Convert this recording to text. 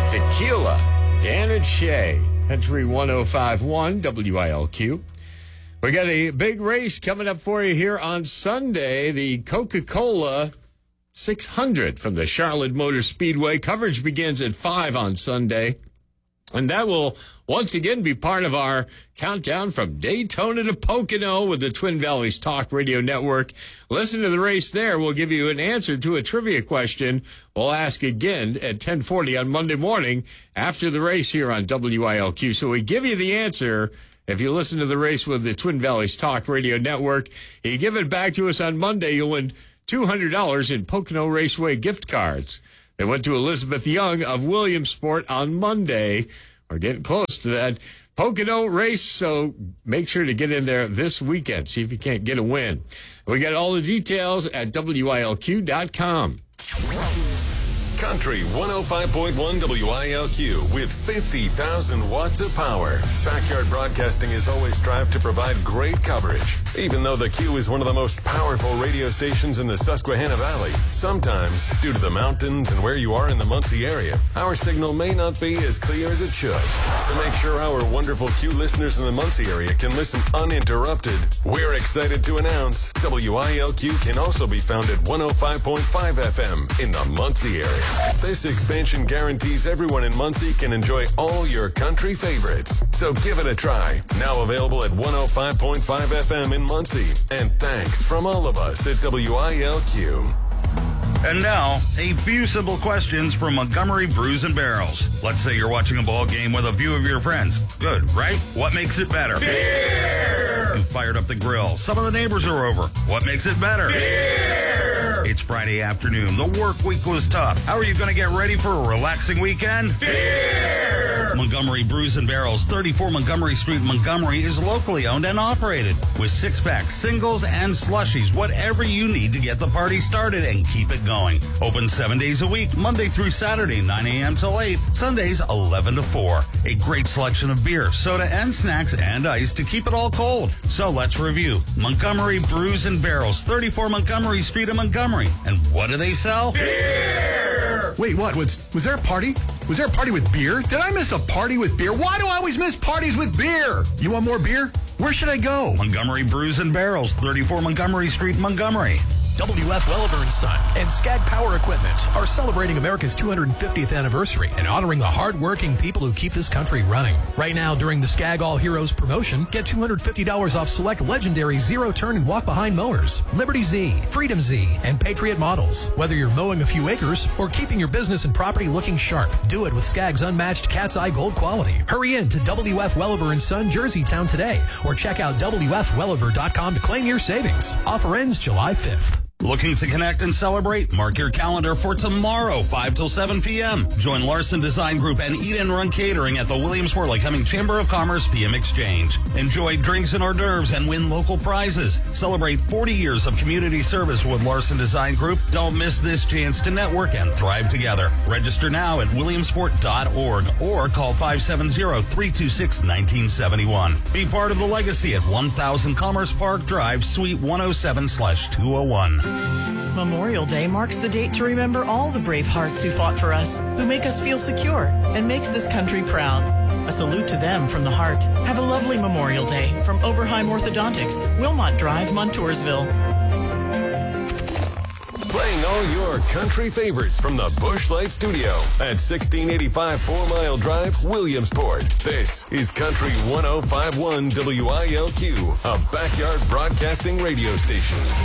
Tequila, Dan and Shay, Country 105.1 WILQ. We got a big race coming up for you here on Sunday, the Coca-Cola 600 from the Charlotte Motor Speedway. Coverage begins at 5 on Sunday, and that will once again be part of our countdown from Daytona to Pocono with the Twin Valleys Talk Radio Network. Listen to the race there. We'll give you an answer to a trivia question we'll ask again at 10:40 on Monday morning after the race here on WILQ. So we give you the answer if you listen to the race with the Twin Valleys Talk Radio Network. You give it back to us on Monday, you'll win $200 in Pocono Raceway gift cards. They went to Elizabeth Young of Williamsport on Monday. We're getting close to that Pocono race, so make sure to get in there this weekend. See if you can't get a win. We got all the details at WILQ.com. Country 105.1 WILQ with 50,000 watts of power. Backyard Broadcasting has always strived to provide great coverage. Even though the Q is one of the most powerful radio stations in the Susquehanna Valley, sometimes, due to the mountains and where you are in the Muncie area, our signal may not be as clear as it should. To make sure our wonderful Q listeners in the Muncie area can listen uninterrupted, we're excited to announce WILQ can also be found at 105.5 FM in the Muncie area. This expansion guarantees everyone in Muncie can enjoy all your country favorites. So give it a try. Now available at 105.5 FM in Muncie. And thanks from all of us at WILQ. And now, a few simple questions from Montgomery Brews and Barrels. Let's say you're watching a ball game with a few of your friends. Good, right? What makes it better? Beer! You fired up the grill. Some of the neighbors are over. What makes it better? Beer! It's Friday afternoon. The work week was tough. How are you going to get ready for a relaxing weekend? Beer! Montgomery Brews and Barrels, 34 Montgomery Street, Montgomery, is locally owned and operated with six-packs, singles, and slushies. Whatever you need to get the party started and keep it going. Open 7 days a week, Monday through Saturday, 9 a.m. till 8, Sundays 11 to 4. A great selection of beer, soda, and snacks, and ice to keep it all cold. So let's review. Montgomery Brews and Barrels, 34 Montgomery Street in Montgomery. And what do they sell? Beer! Wait, what? Was there a party? Was there a party with beer? Did I miss a party with beer? Why do I always miss parties with beer? You want more beer? Where should I go? Montgomery Brews and Barrels, 34 Montgomery Street, Montgomery. WF Welliver & Son and Skag Power Equipment are celebrating America's 250th anniversary and honoring the hard-working people who keep this country running. Right now, during the Skag All Heroes promotion, get $250 off select legendary zero-turn and walk-behind mowers, Liberty Z, Freedom Z, and Patriot models. Whether you're mowing a few acres or keeping your business and property looking sharp, do it with Skag's unmatched Cat's Eye Gold quality. Hurry in to WF Welliver & Son, Jerseytown today, or check out WFWelliver.com to claim your savings. Offer ends July 5th. Looking to connect and celebrate? Mark your calendar for tomorrow, 5 till 7 p.m. Join Larson Design Group and Eat and Run Catering at the Williamsport Lycoming Chamber of Commerce PM Exchange. Enjoy drinks and hors d'oeuvres and win local prizes. Celebrate 40 years of community service with Larson Design Group. Don't miss this chance to network and thrive together. Register now at williamsport.org or call 570-326-1971. Be part of the legacy at 1000 Commerce Park Drive, Suite 107/201. Memorial Day marks the date to remember all the brave hearts who fought for us, who make us feel secure and makes this country proud. A salute to them from the heart. Have a lovely Memorial Day from Oberheim Orthodontics, Wilmot Drive, Montoursville. Playing all your country favorites from the Busch Light Studio at 1685 4 Mile Drive, Williamsport. This is Country 105.1 WILQ, a backyard broadcasting radio station.